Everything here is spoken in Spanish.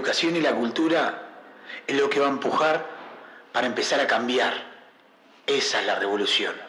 educación y la cultura es lo que va a empujar para empezar a cambiar. Esa es la revolución.